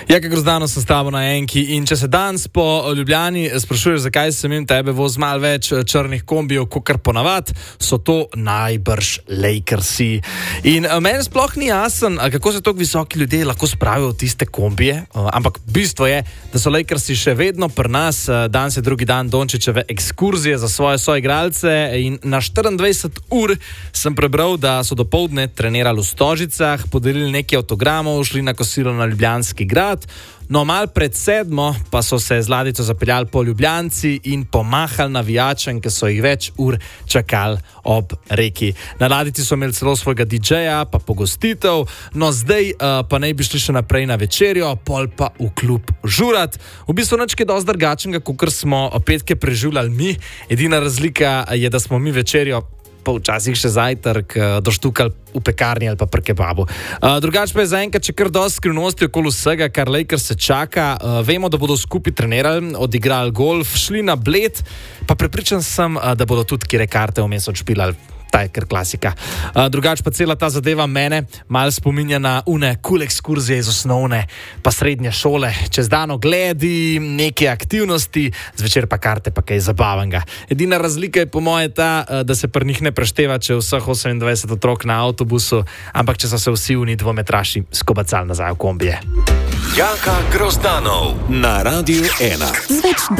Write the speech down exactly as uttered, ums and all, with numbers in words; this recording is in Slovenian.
Jaka Grozdano sem s tabo na enki in če se danes po Ljubljani sprašuješ, zakaj se mimo tebe vozi malo več črnih kombijev, kakor ponavad, so to najbrž Lakersi. In meni sploh ni jasen, kako se tako visoki ljudje lahko spravijo v tiste kombije, ampak bistvo je, da so Lakersi še vedno pri nas. Danes je drugi dan Dončićeve ekskurzije za svoje soigralce in na štiriindvajset ur sem prebral, da so dopoldne trenirali v Stožicah, podelili nekaj avtogramov, šli na kosilo na Ljubljanski grad. No, mal pred sedmo pa so se z ladjico zapeljali po Ljubljanci in pomahali navijačem, ki so jih več ur čakali ob reki. Na ladjici so imeli celo svojega didžeja, pa pogostitev, no zdaj uh, pa naj bi šli še naprej na večerjo, pol pa v klub žurat. V bistvu nič kaj dosti drugačnega, kakor smo petke preživljali mi. Edina razlika je, da smo mi večerjo pa včasih še zajtrk doštukali v pekarni ali pa pri kebabu. Uh, drugače pa je zaenkrat še kar dosti skrivnosti okoli vsega, kar Lakers se čaka. Uh, vemo, da bodo skupaj trenirali, odigrali golf, šli na Bled, pa prepričan sem, uh, da bodo tudi kire karte vmes odšpilali. Ta je kar klasika. Uh, drugače pa cela ta zadeva mene malo spominja na une cool ekskurzije iz osnovne pa srednje šole. Čez dan ogledi, neke aktivnosti, zvečer pa karte pa kaj zabavnega. Edina razlika je po moje ta, da se pri njih ne prešteva, če vseh osemindvajset otrok na avtobusu, ampak če so se vsi uni dvometraši skobacali nazaj v kombije. Jaka Grozdanov na Radiu ena.